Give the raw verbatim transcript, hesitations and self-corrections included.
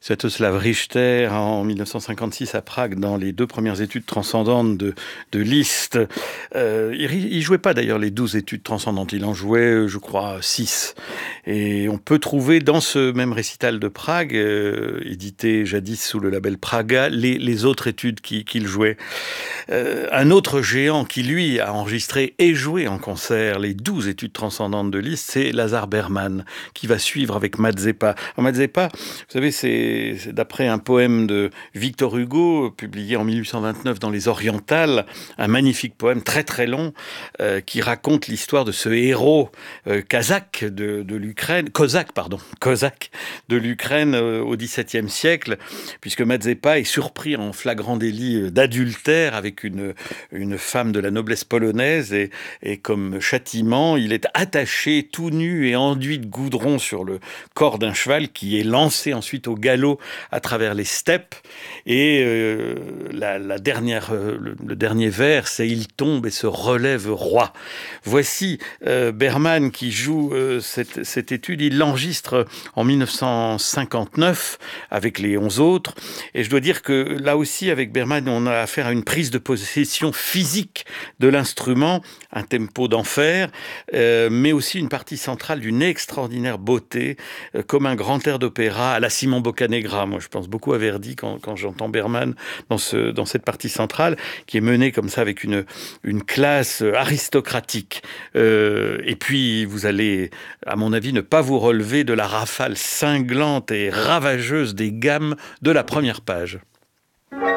Sviatoslav Richter en mille neuf cent cinquante-six à Prague dans les deux premières études transcendantes de, de Liszt. Euh, il ne jouait pas d'ailleurs les douze études transcendantes, il en jouait je crois six. Et on peut trouver dans ce même récital de Prague, euh, édité jadis sous le label Praga, les, les autres études qu'il qui jouait. Euh, un autre géant qui lui a enregistré et joué en concert les douze études transcendantes de Liszt, c'est Lazar Berman, qui va suivre avec Mazeppa. Mazeppa, vous savez, c'est, c'est d'après un poème de Victor Hugo, publié en mille huit cent vingt-neuf dans les Orientales, un magnifique poème très très long, euh, qui raconte l'histoire de ce héros euh, kazakh de, de l'Ukraine, cosaque pardon, cosaque de l'Ukraine euh, au dix-septième siècle, puisque Mazeppa est surpris en flagrant délit d'adultère avec une, une femme de la noblesse polonaise et, et comme châtiment, il est attaché tout nu et enduit de goudron sur le corps d'un cheval qui est lancé ensuite au galop à travers les steppes. Et euh, la, la dernière, euh, le, le dernier vers, c'est « Il tombe et se relève roi ». Voici euh, Berman qui joue euh, cette, cette étude. Il l'enregistre en mille neuf cent cinquante-neuf avec les onze autres. Et je dois dire que là aussi, avec Berman, on a affaire à une prise de possession physique de l'instrument, un tempo d'enfer, euh, mais aussi une partie centrale d'une extraordinaire beauté, euh, comme un grand air d'opéra à la Simon Boccanegra. Moi, je pense beaucoup à Verdi quand, quand j'entends Berman dans, ce, dans cette partie centrale, qui est menée comme ça avec une, une classe aristocratique. Euh, et puis, vous allez, à mon avis, ne pas vous relever de la rafale cinglante et ravageuse des gammes de la première page.